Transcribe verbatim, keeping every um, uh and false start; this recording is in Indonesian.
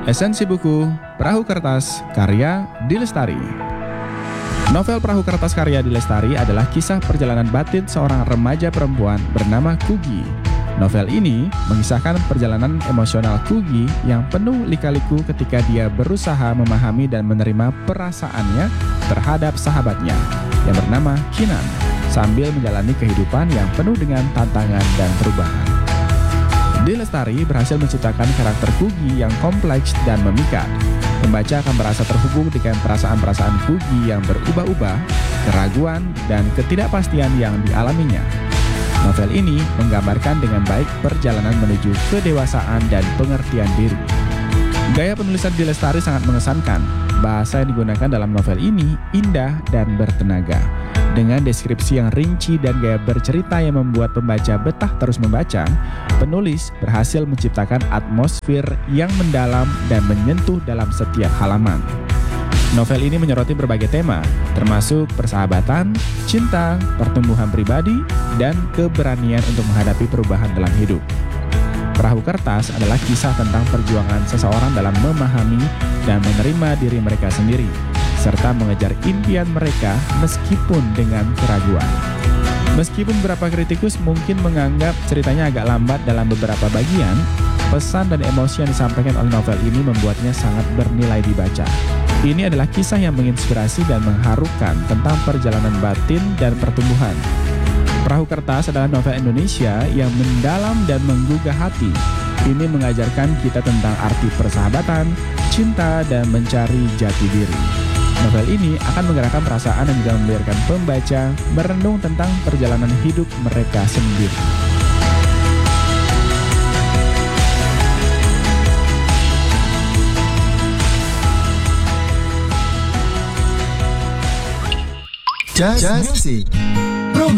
Esensi buku Perahu Kertas karya Dilestari. Novel Perahu Kertas karya Dilestari adalah kisah perjalanan batin seorang remaja perempuan bernama Kugi. Novel ini mengisahkan perjalanan emosional Kugi yang penuh lika-liku ketika dia berusaha memahami dan menerima perasaannya terhadap sahabatnya yang bernama Kinan, sambil menjalani kehidupan yang penuh dengan tantangan dan perubahan. Dilestari berhasil menciptakan karakter Kugi yang kompleks dan memikat. Pembaca akan merasa terhubung dengan perasaan-perasaan Kugi yang berubah-ubah, keraguan, dan ketidakpastian yang dialaminya. Novel ini menggambarkan dengan baik perjalanan menuju kedewasaan dan pengertian diri. Gaya penulisan Dilestari sangat mengesankan. Bahasa yang digunakan dalam novel ini indah dan bertenaga. Dengan deskripsi yang rinci dan gaya bercerita yang membuat pembaca betah terus membaca, penulis berhasil menciptakan atmosfer yang mendalam dan menyentuh dalam setiap halaman. Novel ini menyoroti berbagai tema, termasuk persahabatan, cinta, pertumbuhan pribadi, dan keberanian untuk menghadapi perubahan dalam hidup. Perahu Kertas adalah kisah tentang perjuangan seseorang dalam memahami dan menerima diri mereka sendiri, serta mengejar impian mereka meskipun dengan keraguan. Meskipun beberapa kritikus mungkin menganggap ceritanya agak lambat dalam beberapa bagian, pesan dan emosi yang disampaikan oleh novel ini membuatnya sangat bernilai dibaca. Ini adalah kisah yang menginspirasi dan mengharukan tentang perjalanan batin dan pertumbuhan. Perahu Kertas adalah novel Indonesia yang mendalam dan menggugah hati. Ini mengajarkan kita tentang arti persahabatan, cinta, dan mencari jati diri. Novel ini akan menggerakkan perasaan dan juga membiarkan pembaca merenung tentang perjalanan hidup mereka sendiri. Just Music.